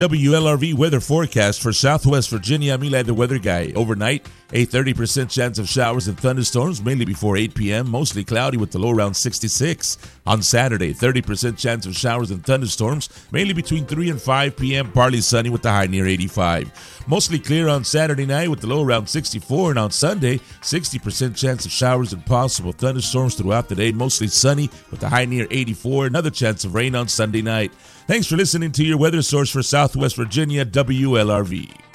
WLRV weather forecast for Southwest Virginia. I'm Eli, the weather guy. Overnight, a 30% chance of showers and thunderstorms, mainly before 8 p.m., mostly cloudy with the low around 66. On Saturday, 30% chance of showers and thunderstorms, mainly between 3 and 5 p.m., partly sunny with the high near 85. Mostly clear on Saturday night with the low around 64, and on Sunday, 60% chance of showers and possible thunderstorms throughout the day, mostly sunny with the high near 84. Another chance of rain on Sunday night. Thanks for listening to your weather source for Southwest Virginia, WLRV.